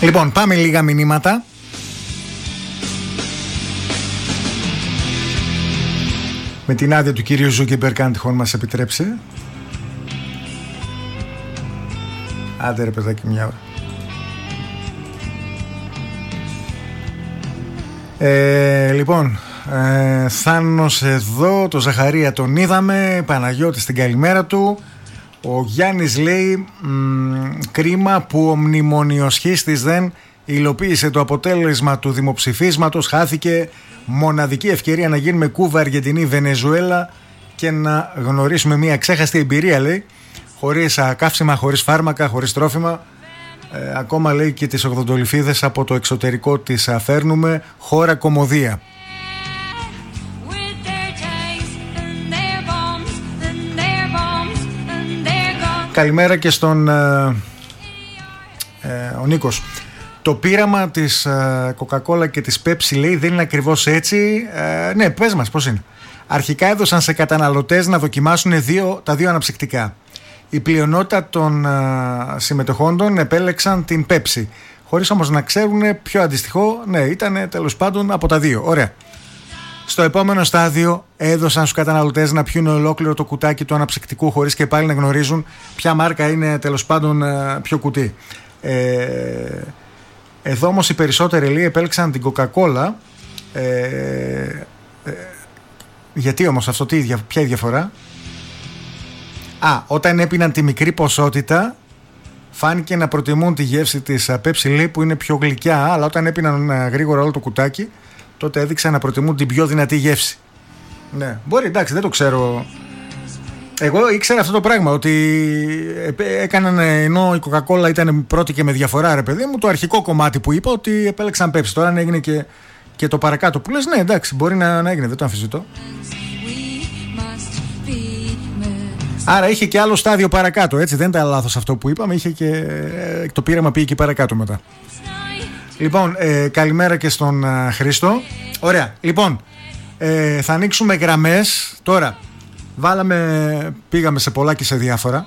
Λοιπόν, πάμε λίγα μηνύματα. Με την άδεια του κυρίου Ζούκεμπεργκ, αν τυχόν μας επιτρέψει. Άντε ρε παιδάκι, μια ώρα. Λοιπόν, Θάνος εδώ, το Ζαχαρία τον είδαμε, Παναγιώτη στην καλημέρα του. Ο Γιάννης λέει κρίμα που ο μνημονιοσχίστης δεν υλοποίησε το αποτέλεσμα του δημοψηφίσματος. Χάθηκε μοναδική ευκαιρία να γίνουμε Κούβα, Αργεντινή, Βενεζουέλα και να γνωρίσουμε μια ξέχαστη εμπειρία, λέει, χωρίς καύσιμα, χωρίς φάρμακα, χωρίς τρόφιμα. Ακόμα λέει και τις ογδοντολιφίδες από το εξωτερικό τις φέρνουμε, χώρα κωμωδία. Καλημέρα και στον ο Νίκος. Το πείραμα της Coca-Cola και της Pepsi, λέει, δεν είναι ακριβώς έτσι. Ναι, πες μας πώς είναι. Αρχικά έδωσαν σε καταναλωτές να δοκιμάσουν τα δύο αναψυκτικά. Η πλειονότητα των συμμετοχόντων επέλεξαν την Pepsi, χωρίς όμως να ξέρουν ποιο αντιστοιχό. Ναι, ήταν τέλος πάντων από τα δύο. Ωραία. Στο επόμενο στάδιο έδωσαν στους καταναλωτές να πιούν ολόκληρο το κουτάκι του αναψυκτικού, χωρίς και πάλι να γνωρίζουν ποια μάρκα είναι τέλος πάντων ποιο κουτί. Εδώ όμως οι περισσότεροι, λέει, επέλεξαν την Coca-Cola. Γιατί όμως αυτό, ποια είναι η διαφορά? Όταν έπιναν τη μικρή ποσότητα φάνηκε να προτιμούν τη γεύση της Pepsi, λέει, που είναι πιο γλυκιά, αλλά όταν έπιναν γρήγορα όλο το κουτάκι, τότε έδειξαν να προτιμούν την πιο δυνατή γεύση. Ναι, μπορεί, εντάξει, δεν το ξέρω. Εγώ ήξερα αυτό το πράγμα, ότι έκαναν, ενώ η Coca-Cola ήταν πρώτη και με διαφορά, ρε παιδί μου, το αρχικό κομμάτι που είπα, ότι επέλεξαν Pepsi. Τώρα αν έγινε και το παρακάτω που λες, ναι, εντάξει, μπορεί να έγινε, δεν το αμφισβητώ. Άρα είχε και άλλο στάδιο παρακάτω, έτσι, δεν ήταν λάθος αυτό που είπαμε, είχε και το πείραμα πήγε και παρακάτω μετά. Λοιπόν, καλημέρα και στον Χρήστο. Ωραία, λοιπόν, θα ανοίξουμε γραμμές τώρα. Πήγαμε σε πολλά και σε διάφορα.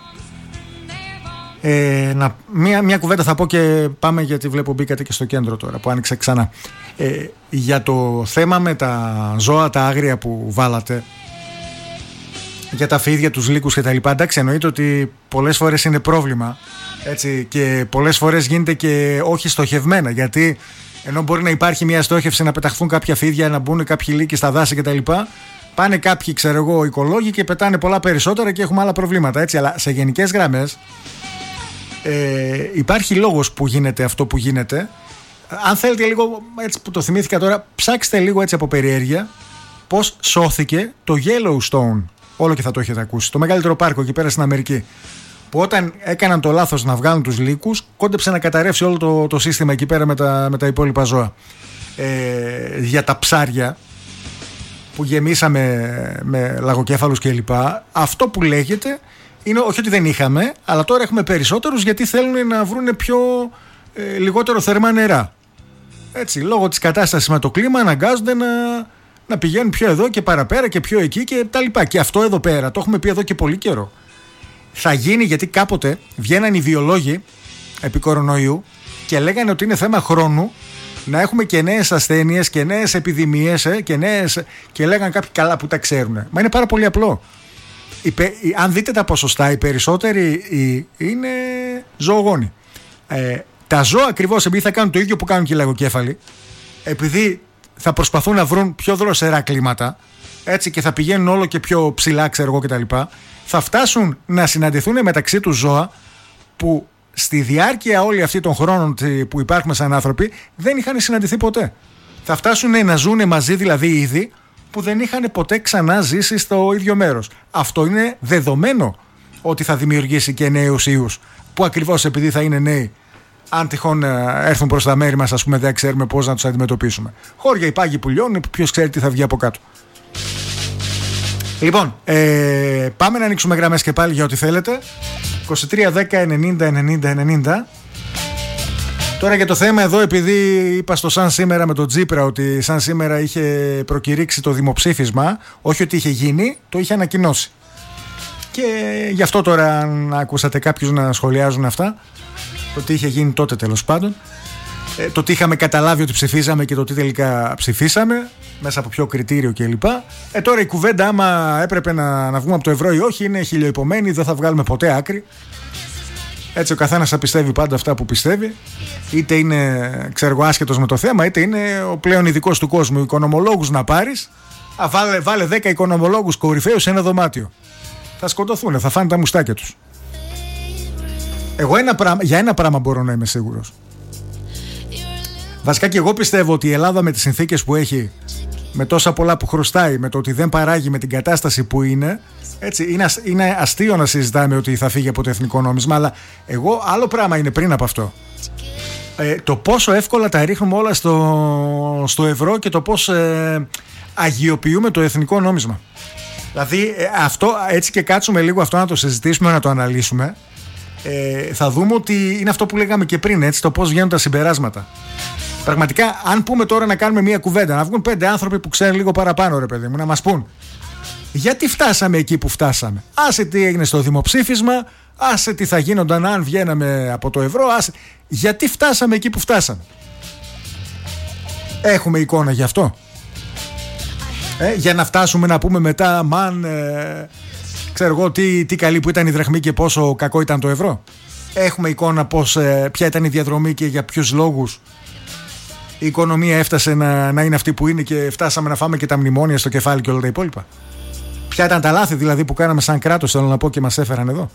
Μια κουβέντα θα πω και πάμε, γιατί βλέπω μπήκατε και στο κέντρο τώρα που άνοιξε ξανά. Για το θέμα με τα ζώα, τα άγρια που βάλατε, για τα φίδια, τους λύκους και τα λοιπά. Εντάξει, εννοείται ότι πολλές φορές είναι πρόβλημα, έτσι, και πολλές φορές γίνεται και όχι στοχευμένα, γιατί ενώ μπορεί να υπάρχει μια στόχευση να πεταχθούν κάποια φίδια, να μπουν κάποιοι λύκοι στα δάση κτλ., πάνε κάποιοι, ξέρω εγώ, οικολόγοι και πετάνε πολλά περισσότερα και έχουμε άλλα προβλήματα, έτσι. Αλλά σε γενικές γραμμές υπάρχει λόγος που γίνεται αυτό που γίνεται. Αν θέλετε λίγο, έτσι που το θυμήθηκα τώρα, ψάξτε λίγο έτσι από περιέργεια πώς σώθηκε το Yellowstone. Όλο και θα το έχετε ακούσει. Το μεγαλύτερο πάρκο εκεί πέρα στην Αμερική. Που όταν έκαναν το λάθος να βγάλουν τους λύκους, κόντεψε να καταρρεύσει όλο το σύστημα εκεί πέρα με τα υπόλοιπα ζώα. Για τα ψάρια που γεμίσαμε με λαγοκέφαλους κλπ. Αυτό που λέγεται είναι όχι ότι δεν είχαμε, αλλά τώρα έχουμε περισσότερους, γιατί θέλουν να βρουν λιγότερο θερμά νερά. Έτσι, λόγω της κατάστασης με το κλίμα αναγκάζονται να πηγαίνουν πιο εδώ και παραπέρα και πιο εκεί και τα λοιπά. Και αυτό εδώ πέρα το έχουμε πει εδώ και πολύ καιρό. Θα γίνει, γιατί κάποτε βγαίναν οι βιολόγοι επί κορονοϊού και λέγανε ότι είναι θέμα χρόνου να έχουμε και νέες ασθένειες και νέες επιδημίες και λέγανε κάποιοι καλά που τα ξέρουν. Μα είναι πάρα πολύ απλό. Αν δείτε τα ποσοστά, οι περισσότεροι είναι ζωογόνοι. Τα ζώα ακριβώς, επειδή θα κάνουν το ίδιο που κάνουν και οι λαγοκέφαλοι, επειδή θα προσπαθούν να βρουν πιο δροσερά κλίματα, έτσι, και θα πηγαίνουν όλο και πιο ψηλά, ξέρω εγώ, κτλ., θα φτάσουν να συναντηθούν μεταξύ τους ζώα που στη διάρκεια όλη αυτή των χρόνων που υπάρχουμε σαν άνθρωποι δεν είχαν συναντηθεί ποτέ. Θα φτάσουν να ζουν μαζί, δηλαδή, είδη που δεν είχαν ποτέ ξανά ζήσει στο ίδιο μέρος. Αυτό είναι δεδομένο ότι θα δημιουργήσει και νέους ιούς, που ακριβώς επειδή θα είναι νέοι, αν τυχόν έρθουν προς τα μέρη μας, ας πούμε, δεν ξέρουμε πώς να τους αντιμετωπίσουμε. Χώρια, υπάγοι που λιώνουν, ποιος ξέρει τι θα βγει από κάτω. Λοιπόν, πάμε να ανοίξουμε γραμμές και πάλι για ό,τι θέλετε. 23 10 90 90 90. Τώρα για το θέμα εδώ, επειδή είπα στο Σαν Σήμερα με τον Τζίπρα ότι Σαν Σήμερα είχε προκηρύξει το δημοψήφισμα, όχι ότι είχε γίνει, το είχε ανακοινώσει. Και γι' αυτό τώρα, αν ακούσατε κάποιους να σχολιάζουν αυτά, το τι είχε γίνει τότε τέλος πάντων, το τι είχαμε καταλάβει ότι ψηφίζαμε και το τι τελικά ψηφίσαμε, μέσα από ποιο κριτήριο κλπ. Τώρα η κουβέντα, άμα έπρεπε να βγούμε από το ευρώ ή όχι, είναι χιλιοϊπωμένη, δεν θα βγάλουμε ποτέ άκρη. Έτσι ο καθένας θα πιστεύει πάντα αυτά που πιστεύει, είτε είναι άσχετος με το θέμα, είτε είναι ο πλέον ειδικός του κόσμου. Οικονομολόγους να πάρεις, βάλε 10 οικονομολόγους κορυφαίους σε ένα δωμάτιο. Θα σκοτωθούν, θα φάνε τα μουστάκια τους. Εγώ για ένα πράγμα μπορώ να είμαι σίγουρος. Βασικά και εγώ πιστεύω ότι η Ελλάδα με τις συνθήκες που έχει, με τόσα πολλά που χρωστάει, με το ότι δεν παράγει, με την κατάσταση που είναι, έτσι, είναι αστείο να συζητάμε ότι θα φύγει από το εθνικό νόμισμα, αλλά εγώ άλλο πράγμα είναι πριν από αυτό. Το πόσο εύκολα τα ρίχνουμε όλα στο ευρώ και το πώς αγιοποιούμε το εθνικό νόμισμα. Δηλαδή αυτό, έτσι και κάτσουμε λίγο αυτό να το συζητήσουμε, να το αναλύσουμε, θα δούμε ότι είναι αυτό που λέγαμε και πριν, έτσι, το πώς βγαίνουν τα συμπεράσματα. Πραγματικά, αν πούμε τώρα να κάνουμε μια κουβέντα, να βγουν 5 άνθρωποι που ξέρουν λίγο παραπάνω, ρε παιδί μου, να μας πούν γιατί φτάσαμε εκεί που φτάσαμε. Άσε τι έγινε στο δημοψήφισμα, άσε τι θα γίνονταν αν βγαίναμε από το ευρώ, γιατί φτάσαμε εκεί που φτάσαμε. Έχουμε εικόνα γι' αυτό. Για να φτάσουμε να πούμε μετά, ξέρω εγώ τι καλή που ήταν η δραχμή και πόσο κακό ήταν το ευρώ. Έχουμε εικόνα ποια ήταν η διαδρομή και για ποιους λόγους η οικονομία έφτασε να είναι αυτή που είναι και φτάσαμε να φάμε και τα μνημόνια στο κεφάλι και όλα τα υπόλοιπα. Ποια ήταν τα λάθη δηλαδή που κάναμε σαν κράτος, θέλω να πω, και μας έφεραν εδώ.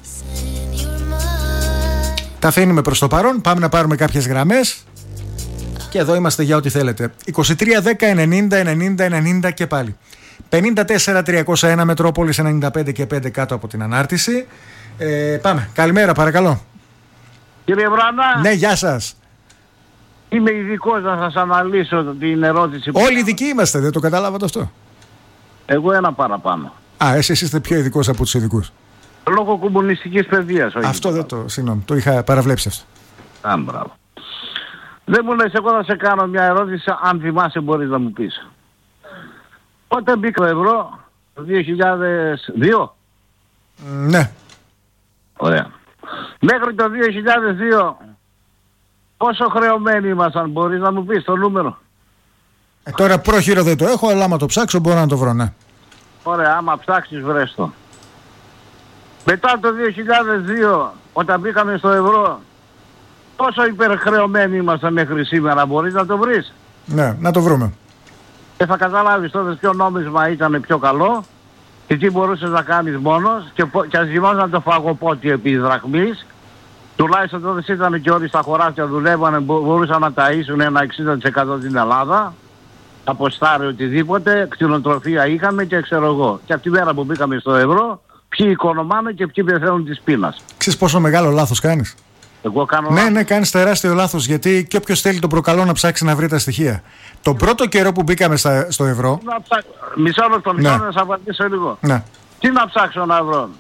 Τα αφήνουμε προς το παρόν, πάμε να πάρουμε κάποιες γραμμές και εδώ είμαστε για ό,τι θέλετε. 23 10 90 90 και πάλι 54 301 Μετρόπολης 95 και 5 κάτω από την ανάρτηση. Πάμε, καλημέρα παρακαλώ. Κύριε Βρανά. Ναι, γεια σας. Είμαι ειδικός να σας αναλύσω την ερώτηση που... Όλοι ειδικοί είμαστε, δεν το καταλάβατε αυτό? Εγώ ένα παραπάνω. Εσείς είστε πιο ειδικός από τους ειδικούς. Λόγω κομμουνιστικής παιδείας. Αυτό δεν συγγνώμη, το είχα παραβλέψει αυτό. Μπράβο. Δεν μου λες, εγώ να σε κάνω μια ερώτηση, αν θυμάσαι μπορείς να μου πεις. Όταν μπήκα το ευρώ, το 2002. Ναι. Ωραία. Μέχρι το 2002... πόσο χρεωμένοι ήμασταν, μπορείς να μου πεις το νούμερο? Τώρα πρόχειρο δεν το έχω, αλλά άμα το ψάξω μπορώ να το βρω, ναι. Ωραία, άμα ψάξεις βρες το. Μετά το 2002, όταν μπήκαμε στο ευρώ, πόσο υπερχρεωμένοι ήμασταν μέχρι σήμερα, μπορείς να το βρεις? Ναι, να το βρούμε. Θα καταλάβεις τότε ποιο νόμισμα ήταν πιο καλό και τι μπορούσες να κάνεις μόνος και ας γινόταν το φαγοπότι επί δραχμής. Τουλάχιστον τότε ήταν και όλοι στα χωράφια δουλεύανε, μπορούσαν να ταΐσουν ένα 60% την Ελλάδα, από στάρι οτιδήποτε, κτηνοτροφία είχαμε και ξέρω εγώ. Και από τη μέρα που μπήκαμε στο ευρώ, ποιοι οικονομάνε και ποιοι πεθαίνουν της πείνας. Ξέρεις πόσο μεγάλο λάθος κάνεις? Εγώ κάνω λάθος. Ναι, κάνεις τεράστιο λάθος, γιατί και όποιος θέλει τον προκαλώ να ψάξει να βρει τα στοιχεία. Τον πρώτο καιρό που μπήκαμε στο ευρώ... Μισό λεπτό, να σας απαντήσω λίγο. Ναι. Τι να ψάξω να βρω?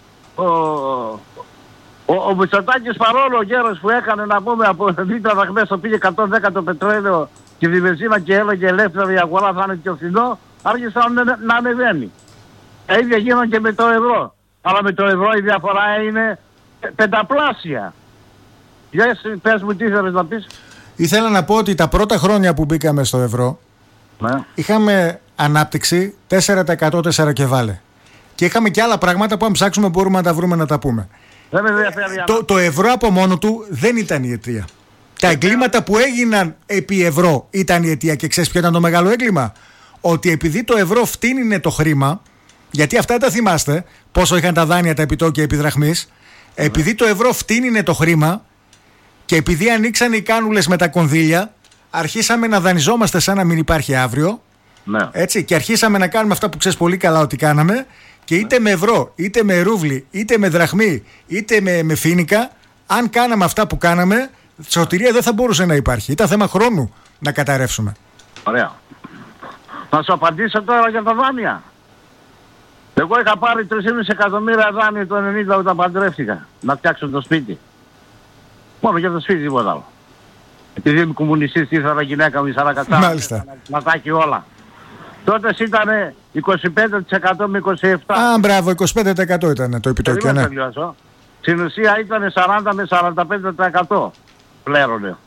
Ο Μητσοτάκης, παρόλο ο γέρος που έκανε, να πούμε, από λίτρα δραχμές το πήγε 110 το πετρέλαιο και τη βενζίνα και έλεγε ελεύθερη αγορά θα είναι πιο φθηνό, άρχισε να ανεβαίνει. Τα ίδια γίνονται και με το ευρώ. Αλλά με το ευρώ η διαφορά είναι πενταπλάσια. Πες μου τι ήθελες να πεις. Ήθελα να πω ότι τα πρώτα χρόνια που μπήκαμε στο ευρώ, ναι, είχαμε ανάπτυξη 4% 4 και βάλε. Και είχαμε και άλλα πράγματα που αν ψάξουμε μπορούμε να τα βρούμε να τα πούμε. Το ευρώ από μόνο του δεν ήταν η αιτία. Τα εγκλήματα που έγιναν επί ευρώ ήταν η αιτία. Και ξέρεις ποιο ήταν το μεγάλο έγκλημα? Ότι επειδή το ευρώ φτύνινε το χρήμα, γιατί αυτά τα θυμάστε, πόσο είχαν τα δάνεια τα επιτόκια επί δραχμής, επειδή το ευρώ φτύνινε το χρήμα και επειδή ανοίξαν οι κάνουλες με τα κονδύλια, αρχίσαμε να δανειζόμαστε σαν να μην υπάρχει αύριο. Ναι. Έτσι, και αρχίσαμε να κάνουμε αυτά που ξέρεις πολύ καλά ότι κάναμε. Και είτε με ευρώ, είτε με ρούβλι, είτε με δραχμή, είτε με φοίνικα, αν κάναμε αυτά που κάναμε, σωτηρία δεν θα μπορούσε να υπάρχει. Ήταν θέμα χρόνου να καταρρεύσουμε. Ωραία. Να σου απαντήσω τώρα για τα δάνεια. Εγώ είχα πάρει 3,5 εκατομμύρια δάνεια το 90 όταν παντρεύτηκα. Να φτιάξω το σπίτι. Μόνο για το σπίτι, τίποτα άλλο. Επειδή είμαι κομμουνιστής, ήθελα γυναίκα μου, σαν κατσάρα, να τα έχει όλα. Τότε ήταν 25% με 27%. Μπράβο, 25% ήταν το επιτόκιο, ναι. Στην ουσία ήταν 40 με 45% πλέρωνε.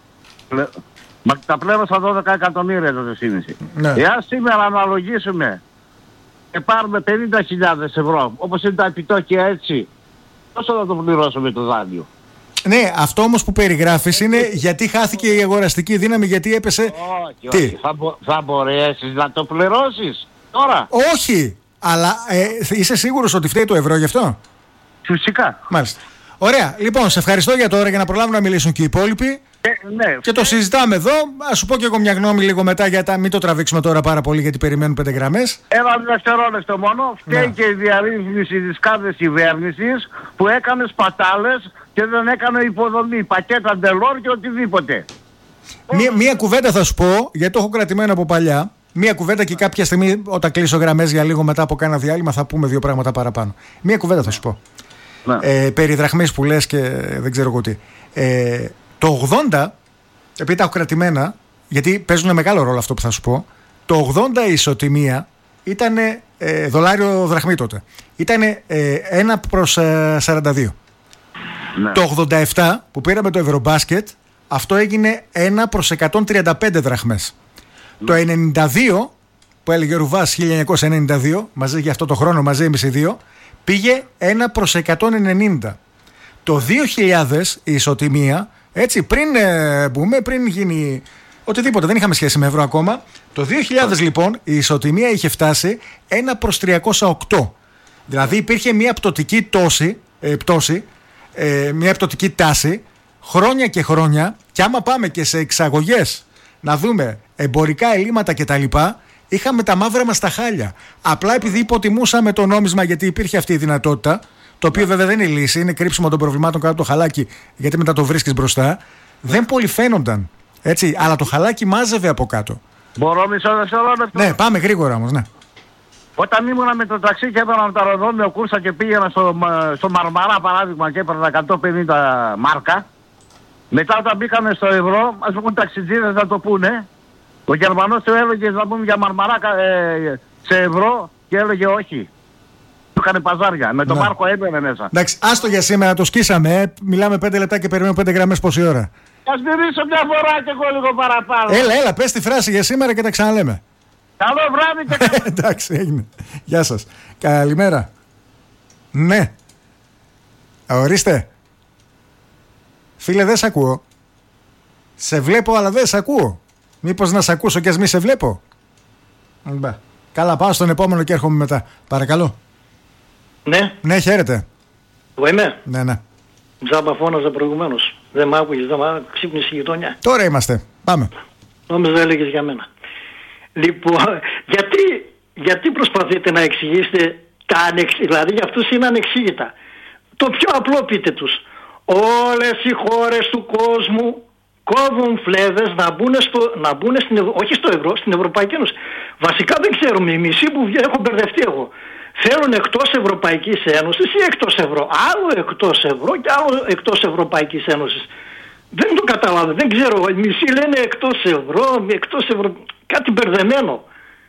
Μα τα πλέρωσα 12 εκατομμύρια το σύνηση. Ναι. Εάν σήμερα αναλογίσουμε και πάρουμε 50.000 ευρώ, όπως είναι τα επιτόκια έτσι, πόσο θα το πληρώσουμε το δάνειο? Ναι, αυτό όμως που περιγράφεις είναι γιατί χάθηκε η αγοραστική δύναμη, γιατί έπεσε... Όχι. Θα μπορέσεις να το πληρώσεις τώρα? Όχι, αλλά είσαι σίγουρος ότι φταίει το ευρώ γι' αυτό? Φυσικά. Μάλιστα. Ωραία, λοιπόν, σε ευχαριστώ για τώρα, για να προλάβουν να μιλήσουν και οι υπόλοιποι. Ναι, και το συζητάμε εδώ. Ας σου πω και εγώ μια γνώμη λίγο μετά, γιατί μην το τραβήξουμε τώρα πάρα πολύ, γιατί περιμένουν 5 γραμμές. Ένα δευτερόλεπτο μόνο. Φταίει και η διαρρύθμιση της κάθε κυβέρνησης που έκανε σπατάλες και δεν έκανε υποδομή, πακέτα ντελόρ και οτιδήποτε. Μία κουβέντα θα σου πω, γιατί το έχω κρατημένο από παλιά. Μία κουβέντα και κάποια στιγμή, όταν κλείσω γραμμές για λίγο μετά από κάνα διάλειμμα, θα πούμε 2 πράγματα παραπάνω. Μία κουβέντα θα σου πω. Περί δραχμής που λες και δεν ξέρω εγώ τι. Το 80, επειδή τα έχω κρατημένα, γιατί παίζουν μεγάλο ρόλο αυτό που θα σου πω, το 80 η ισοτιμία ήταν δολάριο δραχμή τότε. Ήταν 1/42. Ναι. Το 87 που πήραμε το Ευρωμπάσκετ, αυτό έγινε 1/135 δραχμές. Το 92 που έλεγε ο Ρουβάς 1992, μαζί για αυτό το χρόνο, μαζί εμείς οι δύο, πήγε 1/190. Το 2000 η ισοτιμία, έτσι, πριν γίνει οτιδήποτε, δεν είχαμε σχέση με ευρώ ακόμα. Το 2000 λοιπόν η ισοτιμία είχε φτάσει 1/308. Δηλαδή υπήρχε μια πτωτική πτώση, μια πτωτική τάση χρόνια και χρόνια, και άμα πάμε και σε εξαγωγές να δούμε εμπορικά ελλείμματα κτλ., είχαμε τα μαύρα μας τα χάλια. Απλά επειδή υποτιμούσαμε το νόμισμα, γιατί υπήρχε αυτή η δυνατότητα, το οποίο βέβαια δεν είναι λύση, είναι κρύψιμο των προβλημάτων κάτω από το χαλάκι, γιατί μετά το βρίσκεις μπροστά, δεν πολύ φαίνονταν. Έτσι, αλλά το χαλάκι μάζευε από κάτω. Μπορώ μισό δευτερόλεπτο? Ναι, πάμε γρήγορα όμως, ναι. Όταν ήμουνα με το ταξί και έπαιρνα το αεροδρόμιο κούρσα και πήγαινα στο Μαρμαρά παράδειγμα και έπαιρνα 150 μάρκα, μετά όταν μπήκαμε στο ευρώ, ας πούμε ταξιτζίδες να το πούνε, ο Γερμανός του έλεγε να πούμε για Μαρμαρά σε ευρώ και έλεγε όχι. Του έκανε παζάρια. Με τον Μάρκο έμπαινε μέσα. Εντάξει, άστο για σήμερα, το σκίσαμε. Μιλάμε 5 λεπτά και περιμένουμε 5 γραμμές πόση ώρα. Ας μιλήσω μια φορά και εγώ λίγο παραπάνω. Έλα, πες τη φράση για σήμερα και τα ξαναλέμε. Καλό βράδυ και εντάξει, έγινε. Γεια σας. Καλημέρα. Ναι. Ορίστε. Φίλε, δεν σ' ακούω. Σε βλέπω, αλλά δεν σ' ακούω. Μήπως να σ' ακούσω και ας μη σε βλέπω? Καλά, πάω στον επόμενο και έρχομαι μετά. Παρακαλώ. Ναι. Ναι, χαίρετε. Εγώ είμαι. Ναι. Τζάμπα φώναζα προηγουμένως. Δεν μ' άκουγες, δεν μ' ξύπνησε η γειτονιά. Τώρα είμαστε. Πάμε. Νόμιζα έλεγες για μένα. Λοιπόν, γιατί προσπαθείτε να εξηγήσετε τα δηλαδή για αυτούς είναι ανεξήγητα. Το πιο απλό πείτε τους. Όλες οι χώρες του κόσμου κόβουν φλέβες να μπουν όχι στο ευρώ, στην Ευρωπαϊκή Ένωση. Βασικά δεν ξέρουμε, οι μισοί που έχω μπερδευτεί εγώ. Θέλουν εκτός Ευρωπαϊκής Ένωσης ή εκτός ευρώ. Άλλο εκτός ευρώ και άλλο εκτός Ευρωπαϊκής Ένωσης. Δεν το καταλάβω, δεν ξέρω. Οι μισοί λένε εκτός ευρώ, κάτι μπερδεμένο.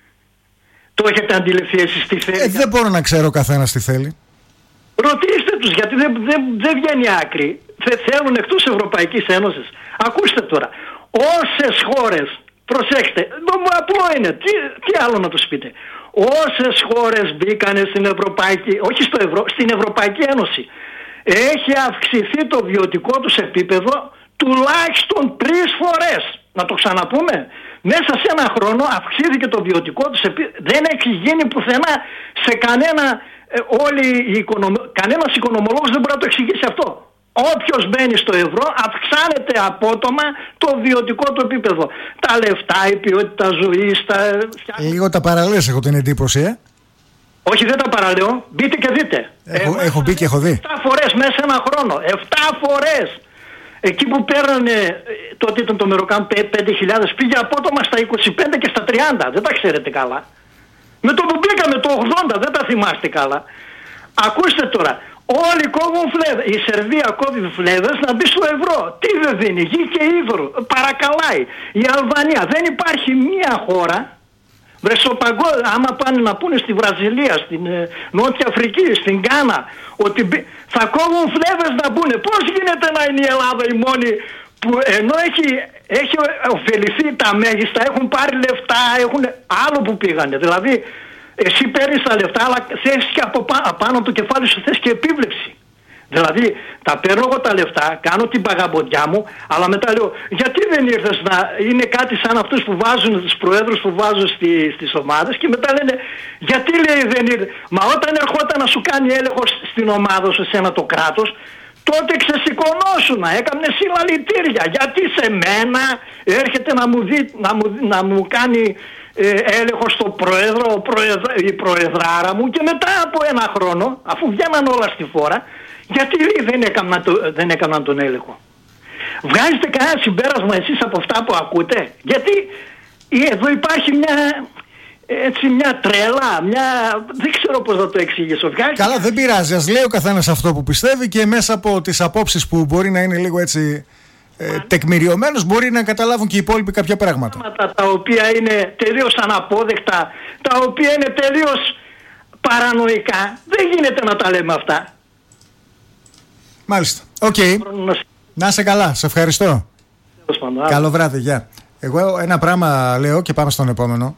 Το έχετε αντιληφθεί εσείς τι θέλει? Δεν μπορώ να ξέρω καθένας τι θέλει. Ρωτήστε τους, γιατί δεν βγαίνει άκρη. Θέλουν εκτός Ευρωπαϊκής Ένωσης. Ακούστε τώρα. Όσες χώρες, προσέξτε, απλό είναι, τι άλλο να τους πείτε. Όσες χώρες μπήκανε στην Ευρωπαϊκή, όχι στο ευρώ, στην Ευρωπαϊκή Ένωση, έχει αυξηθεί το βιωτικό τους επίπεδο τουλάχιστον 3 φορές. Να το ξαναπούμε. Μέσα σε ένα χρόνο αυξήθηκε το βιωτικό τους επίπεδο. Δεν έχει γίνει πουθενά σε κανένας οικονομολόγος δεν μπορεί να το εξηγήσει αυτό. Όποιος μπαίνει στο ευρώ αυξάνεται απότομα το βιωτικό του επίπεδο. Τα λεφτά, η ποιότητα ζωής, Λίγο τα παραλές, έχω την εντύπωση, Όχι, δεν τα παραλέω. Μπείτε και δείτε. Έχω μπει και έχω δει. 7 φορές μέσα σε ένα χρόνο. 7 φορές. Εκεί που παίρνανε, τότε ήταν το Μεροκάμ 5.000, πήγε απότομα στα 25 και στα 30. Δεν τα ξέρετε καλά. Με το που μπήκαμε το 80, δεν τα θυμάστε καλά. Ακούστε τώρα. Όλοι κόβουν φλέβες. Η Σερβία κόβει φλέβες να μπει στο ευρώ. Τι δεν δίνει? Γη και ύδρο. Παρακαλάει. Η Αλβανία. Δεν υπάρχει μία χώρα. Άμα πάνε να πούνε στη Βραζιλία, στην Νότια Αφρική, στην Γκάνα, ότι θα κόβουν φλέβες να μπουν. Πώς γίνεται να είναι η Ελλάδα η μόνη που ενώ έχει ωφεληθεί τα μέγιστα, έχουν πάρει λεφτά, έχουν άλλο που πήγανε. Δηλαδή εσύ παίρνεις τα λεφτά, αλλά θες και από πάνω από το κεφάλι σου θες και επίβλεψη. Δηλαδή τα παίρνω εγώ τα λεφτά, κάνω την παγαμποντιά μου, αλλά μετά λέω γιατί δεν ήρθες να... Είναι κάτι σαν αυτούς που βάζουν, τους προέδρους που βάζουν στις ομάδες, και μετά λένε γιατί λέει δεν ήρθε. Μα όταν ερχόταν να σου κάνει έλεγχο στην ομάδα σου, εσένα το κράτος, τότε ξεσηκωνόσουν, έκανε συλλαλητήρια. Γιατί σε μένα έρχεται να μου κάνει έλεγχο στο πρόεδρο, η προεδράρα μου, και μετά από ένα χρόνο, αφού βγαίναν όλα στη φόρα, γιατί δεν έκαναν τον έλεγχο. Βγάζετε κανένα συμπέρασμα εσείς από αυτά που ακούτε? Γιατί εδώ υπάρχει μια τρέλα, δεν ξέρω πώς να το εξηγήσω. Καλά, δεν πειράζει, ας λέει ο καθένας αυτό που πιστεύει, και μέσα από τις απόψεις που μπορεί να είναι λίγο έτσι τεκμηριωμένος, μπορεί να καταλάβουν και οι υπόλοιποι κάποια πράγματα. Τα οποία είναι τελείως αναπόδεκτα, τα οποία είναι τελείως παρανοϊκά. Δεν γίνεται να τα λέμε αυτά. Μάλιστα. Οκ. Να είσαι καλά. Σε ευχαριστώ. Καλό βράδυ. Γεια. Εγώ ένα πράγμα λέω και πάμε στον επόμενο.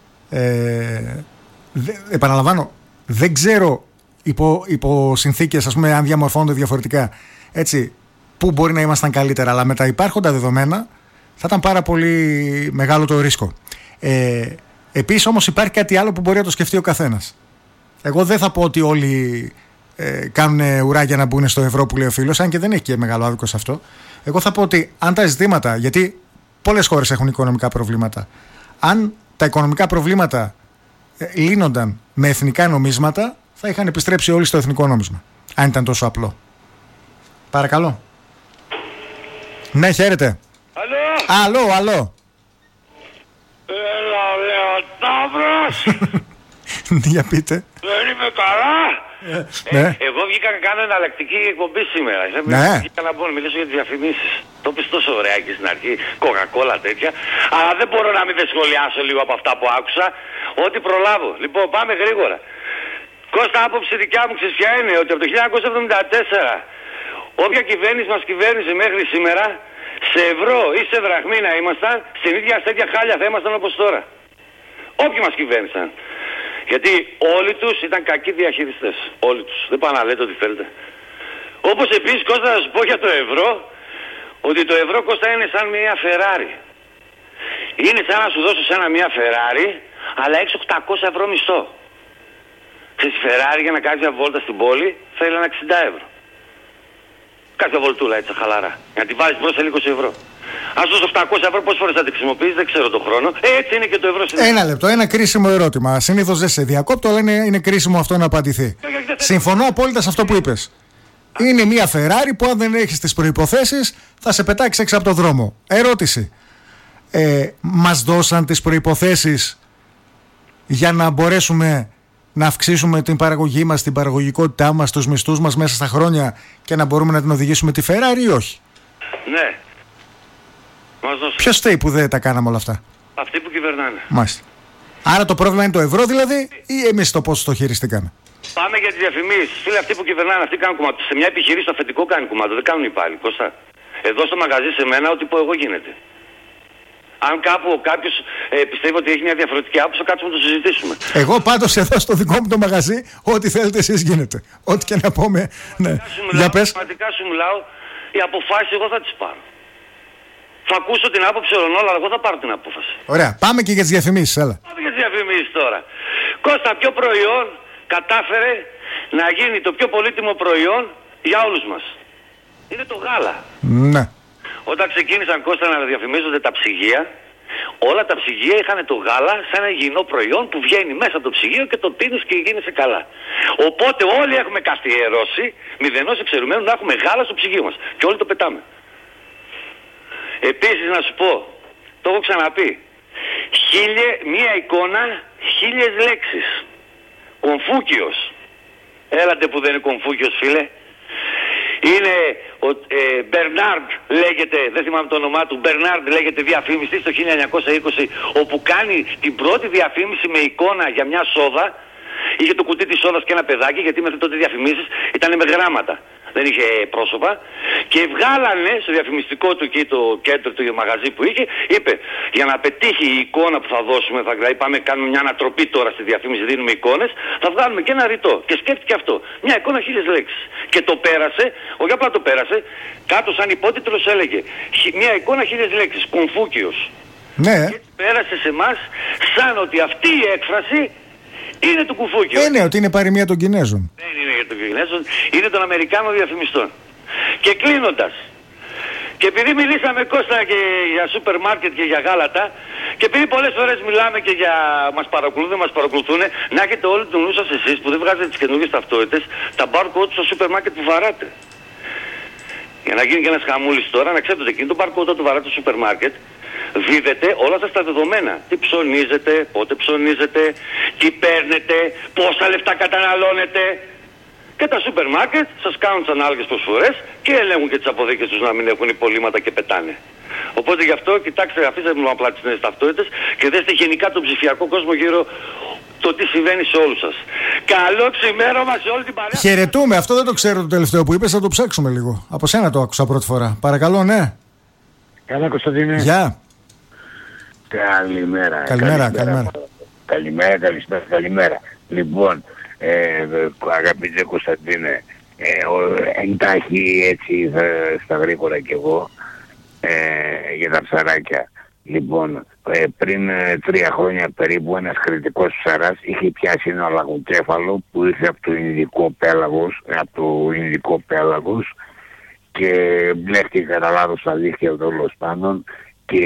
Επαναλαμβάνω, δεν ξέρω υπό συνθήκες, ας πούμε, αν διαμορφώνονται διαφορετικά, έτσι, πού μπορεί να ήμασταν καλύτερα, αλλά με τα υπάρχοντα δεδομένα θα ήταν πάρα πολύ μεγάλο το ρίσκο. Επίσης όμως υπάρχει κάτι άλλο που μπορεί να το σκεφτεί ο καθένας. Εγώ δεν θα πω ότι όλοι κάνουν ουρά για να μπουν στο ευρώ που λέει ο φίλος, αν και δεν έχει και μεγάλο άδικο σε αυτό. Εγώ θα πω ότι αν τα ζητήματα, γιατί πολλές χώρες έχουν οικονομικά προβλήματα, αν τα οικονομικά προβλήματα λύνονταν με εθνικά νομίσματα, θα είχαν επιστρέψει όλοι στο εθνικό νόμισμα. Αν ήταν τόσο απλό. Παρακαλώ. Ναι, χαίρετε. Αλλό. Έλα, Λεωτάβρος. Για πείτε. Δεν είμαι καλά. Ναι. Εγώ βγήκα να κάνω εναλλακτική εκπομπή σήμερα. Ναι. Βγήκα να μιλήσω για τις διαφημίσεις. Το πεις τόσο ωραία και στην αρχή, κοκακόλα τέτοια. Αλλά δεν μπορώ να μην δεν σχολιάσω λίγο από αυτά που άκουσα. Ό,τι προλάβω. Λοιπόν, πάμε γρήγορα. Κώστα, άποψη δικιά μου ξέρεις ποια είναι? Ότι από το 1974 όποια κυβέρνηση μας κυβέρνησε μέχρι σήμερα, σε ευρώ ή σε δραχμή να ήμασταν, στην ίδια τέτοια χάλια θα ήμασταν όπως τώρα. Όποιοι μας κυβέρνησαν. Γιατί όλοι τους ήταν κακοί διαχειριστές. Όλοι τους. Δεν πάνε να λέτε ό,τι θέλετε. Όπως επίσης, Κώστα, να σου πω για το ευρώ, ότι το ευρώ, Κώστα, είναι σαν μια Ferrari. Είναι σαν να σου δώσω σε μια Ferrari, αλλά έχεις 800 ευρώ μισθό. Ξέρεις, η Ferrari για να κάνεις μια βόλτα στην πόλη θέλει ένα 60 ευρώ. Κάποια βολτούλα έτσι χαλαρά. Για να τη βάλεις μπροστά 20 ευρώ. Αν σου 800 ευρώ πόσες φορές θα τη χρησιμοποιήσεις, δεν ξέρω τον χρόνο. Έτσι είναι και το ευρώ. Ένα λεπτό, ένα κρίσιμο ερώτημα. Συνήθως δεν σε διακόπτω, αλλά είναι κρίσιμο αυτό να απαντηθεί. Συμφωνώ απόλυτα σε αυτό που είπες. Είναι μια Ferrari που αν δεν έχεις τις προϋποθέσεις θα σε πετάξει έξω από το δρόμο. Ερώτηση. Μας δώσαν τις προϋποθέσεις για να μπορέσουμε να αυξήσουμε την παραγωγή μας, την παραγωγικότητά μας, τους μισθούς μας μέσα στα χρόνια και να μπορούμε να την οδηγήσουμε τη Ferrari ή όχι? Ναι. Ποιος φταίει που δεν τα κάναμε όλα αυτά? Αυτοί που κυβερνάνε. Μάλιστα. Άρα το πρόβλημα είναι το ευρώ δηλαδή, ή εμείς το πώς το χειριστήκαμε? Πάμε για τις διαφημίσεις. Φίλοι, αυτοί που κυβερνάνε, αυτοί κάνουν κομμάτι. Σε μια επιχειρήση το αφεντικό κάνει κομμάτι, δεν κάνουν οι υπάλληλοι. Κώστα. Εδώ στο μαγαζί σε μένα, ό,τι πω εγώ γίνεται. Αν κάπου κάποιος πιστεύει ότι έχει μια διαφορετική άποψη, θα κάτσουμε να το συζητήσουμε. Εγώ πάντως εδώ στο δικό μου το μαγαζί, ό,τι θέλετε εσείς γίνεται. Ό,τι και να πούμε. Ναι. Για πες. Πραγματικά σου μιλάω, οι αποφάσεις εγώ θα τις πάρω. Θα ακούσω την άποψη όλων, αλλά εγώ θα πάρω την απόφαση. Ωραία. Πάμε και για τις διαφημίσεις, έλα. Πάμε για τις διαφημίσεις τώρα. Κώστα, ποιο προϊόν κατάφερε να γίνει το πιο πολύτιμο προϊόν για όλους μας? Είναι το γάλα. Ναι. Όταν ξεκίνησαν, Κώστα, να διαφημίζονται τα ψυγεία, όλα τα ψυγεία είχαν το γάλα σαν ένα υγιεινό προϊόν που βγαίνει μέσα από το ψυγείο και το τίνεις και γίνεσαι καλά. Οπότε όλοι έχουμε καθιερώσει, μηδενός εξαιρουμένου, να έχουμε γάλα στο ψυγείο μας. Και όλοι το πετάμε. Επίσης να σου πω, το έχω ξαναπεί, μία εικόνα, 1000 λέξεις. Κομφούκιος. Έλατε που δεν είναι Κομφούκιος, φίλε. Είναι ο Μπερνάρντ λέγεται, δεν θυμάμαι το όνομά του, Μπερνάρντ λέγεται, διαφήμιστης το 1920, όπου κάνει την πρώτη διαφήμιση με εικόνα για μια σόδα είχε το κουτί της σόδας και ένα παιδάκι, γιατί μέχρι τότε διαφημίσεις ήταν με γράμματα. Δεν είχε πρόσωπα. Και βγάλανε στο διαφημιστικό του εκεί το κέντρο του μαγαζί που είχε, είπε για να πετύχει η εικόνα που θα δώσουμε, δηλαδή πάμε κάνουμε μια ανατροπή τώρα στη διαφήμιση, δίνουμε εικόνες, θα βγάλουμε και ένα ρητό. Και σκέφτηκε αυτό. Μια εικόνα 1000 λέξεις. Και το πέρασε, όχι απλά το πέρασε, κάτω σαν υπότιτλος έλεγε μια εικόνα 1000 λέξεις. Κομφούκιος. Ναι. Και έτσι πέρασε σε εμάς σαν ότι αυτή η έκφραση είναι του Κουφούκιου. Ναι, ότι είναι παροιμία των Κινέζων. Δεν είναι για των Κινέζων, είναι των Αμερικάνων διαφημιστών. Και κλείνοντας, και επειδή μιλήσαμε Κώστα και για σούπερ μάρκετ και για γάλατα, και επειδή πολλές φορές μιλάμε και για μας παρακολουθούν, να έχετε όλοι τον νου σας εσείς που δεν βγάζετε τις καινούργιες ταυτότητες, τα barcode στο σούπερ μάρκετ που βαράτε. Για να γίνει και ένας χαμούλης τώρα, να ξέρετε ότι εκείνο το barcode όταν βαράτε στο σούπερ μάρκετ, δίδεται όλα αυτά τα δεδομένα. Τι ψωνίζετε, πότε ψωνίζετε, τι παίρνετε, πόσα λεφτά καταναλώνετε. Και τα σούπερ μάρκετ σας κάνουν τις ανάλογες προσφορές και ελέγχουν και τις αποδείξεις τους να μην έχουν υπολείμματα και πετάνε. Οπότε γι' αυτό κοιτάξτε, αφήστε μου απλά τις νέες ταυτότητες και δέστε γενικά τον ψηφιακό κόσμο γύρω το τι συμβαίνει σε όλους σας. Καλό ξημέρωμα σε όλη την παρέα. Χαιρετούμε, αυτό δεν το ξέρω το τελευταίο που είπες, θα το ψάξουμε λίγο. Από σένα το άκουσα πρώτη φορά. Παρακαλώ, ναι. Καλά, Κωνσταντίνε. Γεια. Καλημέρα. Καλημέρα. Λοιπόν, αγαπητέ Κωνσταντίνε, εντάχει έτσι στα γρήγορα κι εγώ για τα ψαράκια. Λοιπόν, πριν 3 χρόνια περίπου ένας κριτικός ψαράς είχε πιάσει ένα λαγοκέφαλο που ήρθε από το Ινδικό πέλαγος και μπλέχτηκε κατά λάθος στα δίχτυα τέλος πάντων και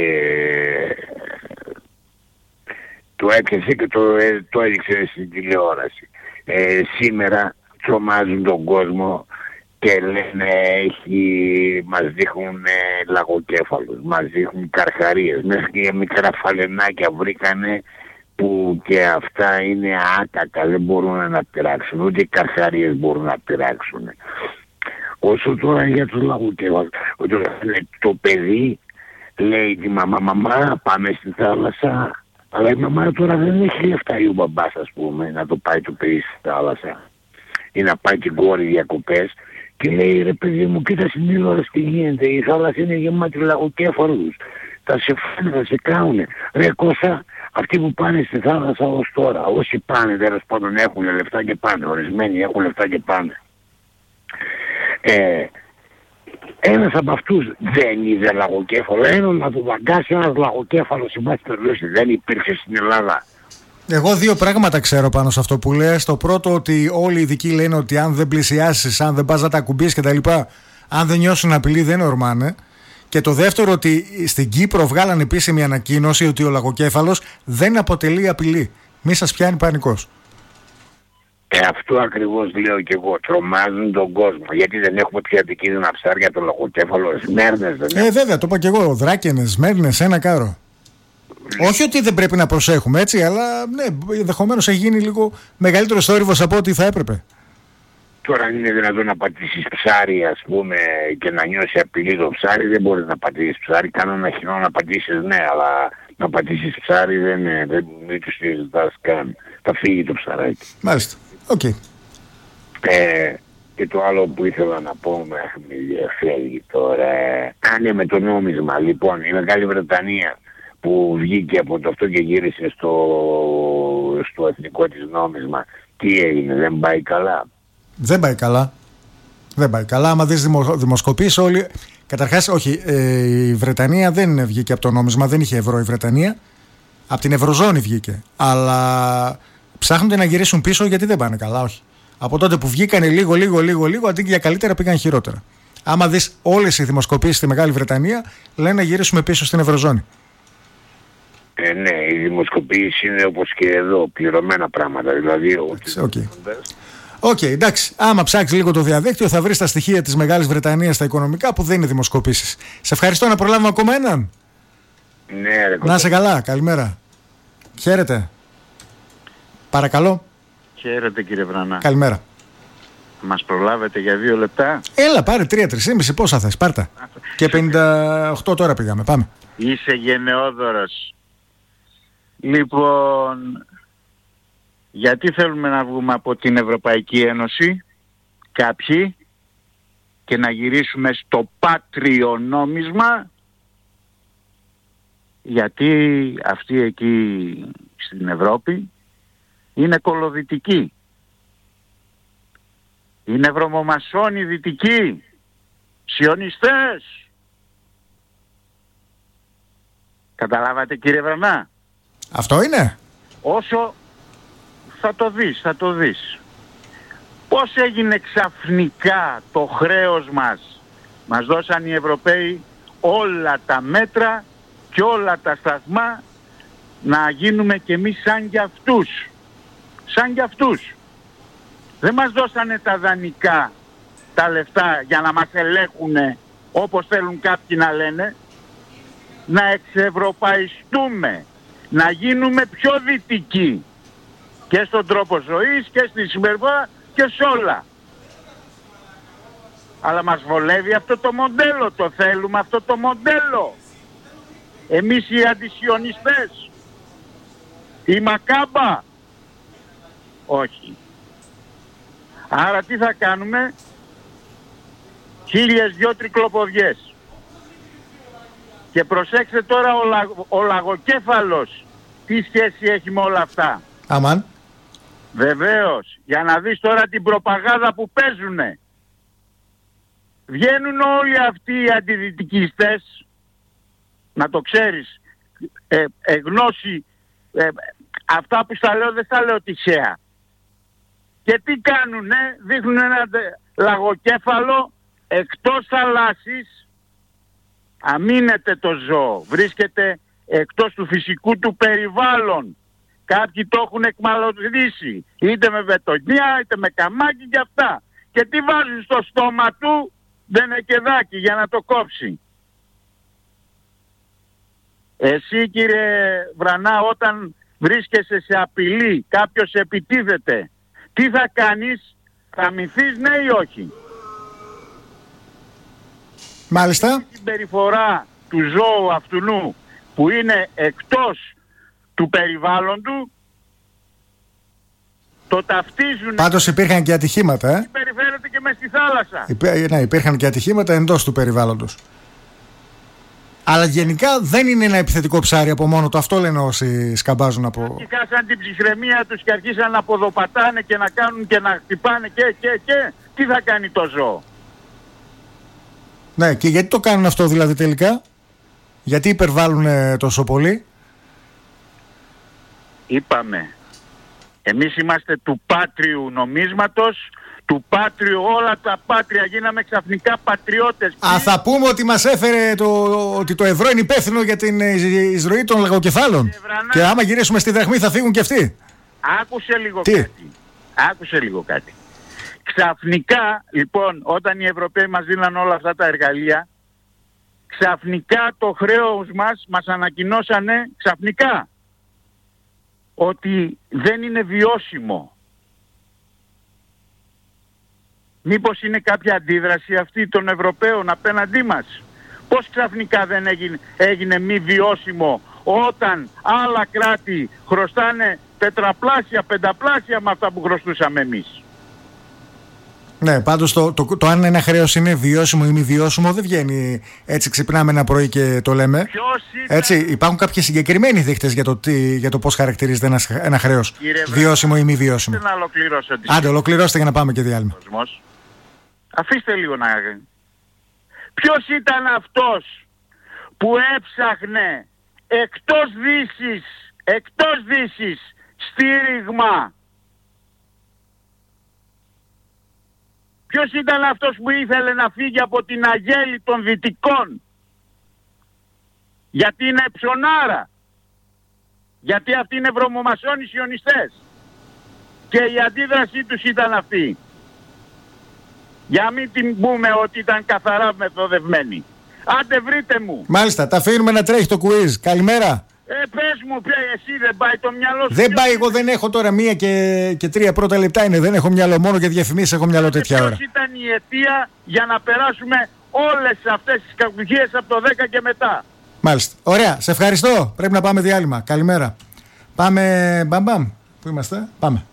το έπιασε και το έδειξε στην τηλεόραση. Σήμερα τρομάζουν τον κόσμο και λένε μας δείχνουν λαγοκέφαλους, μας δείχνουν καρχαρίες, μέχρι και μικρά φαλενάκια βρήκανε που και αυτά είναι άκακα, δεν μπορούν να πειράξουν, ούτε οι καρχαρίες μπορούν να πειράξουν. Όσο τώρα για τους λαγοκέφαλους, το παιδί λέει τη μαμά πάμε στη θάλασσα, αλλά η μαμά τώρα δεν έχει λεφτά ή ο μπαμπάς ας πούμε να το πάει το παιδί στη θάλασσα ή να πάει την κόρη διακοπές και λέει ρε παιδί μου κοίτα στην τηλεόραση τι γίνεται, η θάλασσα είναι γεμάτη λαγοκέφαλους, θα σε φάνε, θα σε κάουνε. Ρε Κώστα, αυτοί που πάνε στη θάλασσα ως τώρα, όσοι πάνε τέλος πάντων έχουν λεφτά και πάνε, ορισμένοι έχουν λεφτά και πάνε. Ένας από αυτούς δεν είδε λαγοκέφαλο, να του βαγκάσει ένας λαγοκέφαλος σε μάτι τελείωση, δεν υπήρξε στην Ελλάδα. Εγώ 2 πράγματα ξέρω πάνω σε αυτό που λες. Το πρώτο, ότι όλοι οι ειδικοί λένε ότι αν δεν πλησιάσεις, αν δεν πας να τα ακουμπήσεις και τα λοιπά, αν δεν νιώσουν απειλή δεν ορμάνε. Και το δεύτερο, ότι στην Κύπρο βγάλανε επίσημη ανακοίνωση ότι ο λαγοκέφαλος δεν αποτελεί απειλή. Μη σας πιάνει πανικός. Αυτό ακριβώς λέω και εγώ. Τρομάζουν τον κόσμο. Γιατί δεν έχουμε πια επικίνδυνα ψάρια, το λαγοκέφαλο, σμέρνες δεν έχουμε. Βέβαια, το είπα και εγώ. Δράκενες, σμέρνες, ένα κάρο. Όχι ότι δεν πρέπει να προσέχουμε έτσι, αλλά ναι, ενδεχομένως έχει γίνει λίγο μεγαλύτερος θόρυβος από ό,τι θα έπρεπε. Τώρα είναι δυνατόν να πατήσεις ψάρι ας πούμε και να νιώσει απειλή το ψάρι, δεν μπορείς να πατήσεις ψάρι, κανένα χινό να πατήσεις ναι, αλλά να πατήσεις ψάρι δεν μην τους συζητάς καν, θα φύγει το ψαράκι. Μάλιστα, οκ. Και το άλλο που ήθελα να πω με διαφεύγει τώρα, με το νόμισμα, λοιπόν η Μεγάλη Βρετανία που βγήκε από το αυτό και γύρισε στο εθνικό της νόμισμα, τι έγινε, δεν πάει καλά? Δεν πάει καλά. Δεν πάει καλά. Άμα δεις δημοσκοπήσεις όλοι... Καταρχάς, όχι, η Βρετανία δεν βγήκε από το νόμισμα, δεν είχε ευρώ η Βρετανία. Από την Ευρωζώνη βγήκε. Αλλά ψάχνονται να γυρίσουν πίσω γιατί δεν πάνε καλά, όχι. Από τότε που βγήκανε λίγο, αντί για καλύτερα πήγαν χειρότερα. Άμα δεις όλες οι δημοσκοπήσεις στη Μεγάλη Βρετανία, λένε να γυρίσουμε πίσω στην Ευρωζώνη. Ναι, η δημοσκοπήση είναι όπως και εδώ, πληρωμένα πράγματα. Δηλαδή, Οκ, εντάξει. Άμα ψάξεις λίγο το διαδίκτυο, θα βρεις τα στοιχεία της Μεγάλης Βρετανίας στα οικονομικά που δεν είναι δημοσκοπήσεις. Σε ευχαριστώ, να προλάβουμε ακόμα έναν. Ναι, ρε, να είσαι καλά, καλημέρα. Χαίρετε. Παρακαλώ. Χαίρετε κύριε Βρανά. Καλημέρα. Μας προλάβετε για 2 λεπτά. Έλα, πάρε 3-3,5, πόσα θες, πάρτα. Και 58 τώρα πήγαμε, πάμε. Είσαι γενναιόδωρος. Λοιπόν, Γιατί θέλουμε να βγούμε από την Ευρωπαϊκή Ένωση κάποιοι και να γυρίσουμε στο πάτριο νόμισμα? Γιατί αυτοί εκεί στην Ευρώπη είναι κολοδυτικοί, είναι βρωμομασόνοι δυτικοί, σιωνιστές. Καταλάβατε, κύριε Βρανά? Αυτό είναι. Όσο θα το δεις. Πώς έγινε ξαφνικά το χρέος μας? Μας δώσαν οι Ευρωπαίοι όλα τα μέτρα και όλα τα σταθμά να γίνουμε κι εμείς σαν κι αυτούς. Σαν κι αυτούς. Δεν μας δώσανε τα δανεικά, τα λεφτά για να μας ελέγχουνε όπως θέλουν κάποιοι να λένε. Να εξευρωπαϊστούμε, να γίνουμε πιο δυτικοί και στον τρόπο ζωής και στη συμπεριφορά και σε όλα. Αλλά μας βολεύει αυτό το μοντέλο, το θέλουμε αυτό το μοντέλο. Εμείς οι αντισιωνιστές, η Μακάμπα, όχι. Άρα τι θα κάνουμε? 1002 τρικλοποδιές. Και προσέξτε τώρα ο λαγοκέφαλος τι σχέση έχει με όλα αυτά. Αμάν. Βεβαίως, για να δεις τώρα την προπαγάνδα που παίζουνε. Βγαίνουν όλοι αυτοί οι αντιδυτικιστές, να το ξέρεις, γνώση, αυτά που στα λέω δεν στα λέω τυχαία. Και τι κάνουνε? Δείχνουν ένα λαγοκέφαλο εκτός θαλάσσης. Αμήνεται το ζώο, βρίσκεται εκτός του φυσικού του περιβάλλον. Κάποιοι το έχουν εκμαλωτήσει, είτε με βετονιά, είτε με καμάκι και αυτά. Και τι βάζουν στο στόμα του? Δενεκεδάκι για να το κόψει. Εσύ, κύριε Βρανά, όταν βρίσκεσαι σε απειλή, κάποιος επιτίθεται, τι θα κάνεις? Θα μυθείς, ναι ή όχι? Μάλιστα. Η συμπεριφορά του ζώου αυτού που είναι εκτός του περιβάλλοντου, το ταυτίζουν. Πάντως υπήρχαν και ατυχήματα, Περιφέρεται και μες στη θάλασσα. Ναι, υπήρχαν και ατυχήματα εντός του περιβάλλοντος. Αλλά γενικά δεν είναι ένα επιθετικό ψάρι από μόνο του. Αυτό λένε όσοι σκαμπάζουν από... Και χάσαν την ψυχραιμία τους και αρχίσαν να ποδοπατάνε και να κάνουν και να χτυπάνε και. Τι θα κάνει το ζώο? Ναι, και γιατί το κάνουν αυτό δηλαδή τελικά? Γιατί υπερβάλλουν τόσο πολύ? Είπαμε, εμείς είμαστε του πάτριου νομίσματος, του πάτριου, όλα τα πάτρια, γίναμε ξαφνικά πατριώτες. Θα πούμε ότι μας έφερε ότι το ευρώ είναι υπεύθυνο για την εισρωή των λαγοκεφάλων. Και άμα γυρίσουμε στη δραχμή θα φύγουν και αυτοί. Άκουσε λίγο κάτι. Ξαφνικά, λοιπόν, όταν οι Ευρωπαίοι μας δίναν όλα αυτά τα εργαλεία, ξαφνικά το χρέος μας ανακοινώσανε ξαφνικά ότι δεν είναι βιώσιμο. Μήπως είναι κάποια αντίδραση αυτή των Ευρωπαίων απέναντί μας? Πώς ξαφνικά δεν έγινε μη βιώσιμο όταν άλλα κράτη χρωστάνε τετραπλάσια, πενταπλάσια με αυτά που χρωστούσαμε εμείς? Ναι, πάντως το αν ένα χρέος είναι βιώσιμο ή μη βιώσιμο δεν βγαίνει έτσι ξυπνάμε ένα πρωί και το λέμε. Έτσι, υπάρχουν κάποιες συγκεκριμένοι δείκτες για το πώς χαρακτηρίζεται ένα χρέος βιώσιμο ή μη βιώσιμο. Άντε, ολοκληρώστε για να πάμε και διάλειμμα. Αφήστε λίγο να... Ποιος ήταν αυτός που έψαχνε εκτός Δύσης στήριγμα? Ποιος ήταν αυτός που ήθελε να φύγει από την αγέλη των Δυτικών? Γιατί είναι ψωνάρα. Γιατί αυτοί είναι βρωμομασόνοι σιωνιστές. Και η αντίδρασή τους ήταν αυτή. Για μην την πούμε ότι ήταν καθαρά μεθοδευμένη. Άντε βρείτε μου. Μάλιστα, τα αφήνουμε να τρέχει το quiz. Καλημέρα. Πες μου, εσύ δεν πάει το μυαλό σου? Δεν πάει, εγώ δεν έχω τώρα 1 και 3 πρώτα λεπτά είναι. Δεν έχω μυαλό, μόνο για διαφημίσεις έχω μυαλό τέτοια ώρα. Ποιος ήταν η αιτία για να περάσουμε όλες αυτές τις κακουχίες από το 10 και μετά? Μάλιστα, ωραία, σε ευχαριστώ. Πρέπει να πάμε διάλειμμα, καλημέρα. Πάμε μπαμπαμ. Πού είμαστε? Πάμε.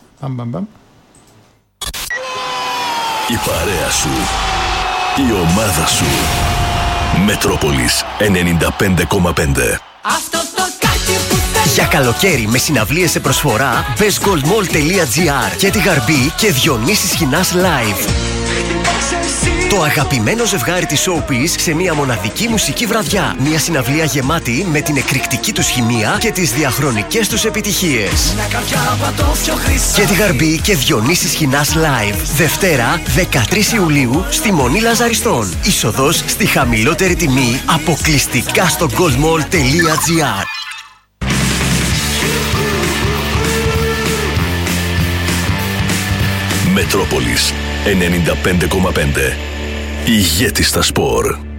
Η παρέα σου, η ομάδα σου. Μετρόπολης 95,5. Για καλοκαίρι με συναυλίες σε προσφορά, bestgoldmall.gr και τη Γαρμπή και Διονύσης Χινάς live. Το αγαπημένο ζευγάρι της Showbiz σε μια μοναδική μουσική βραδιά. Μια συναυλία γεμάτη με την εκρηκτική τους χημεία και τις διαχρονικές τους επιτυχίες. Και τη Γαρμπή και Διονύσης Χινάς live. Δευτέρα 13 Ιουλίου στη Μονή Λαζαριστών. Είσοδος στη χαμηλότερη τιμή αποκλειστικά στο goldmall.gr. Μετρόπολης 95,5. Ηγέτη στα σπορ.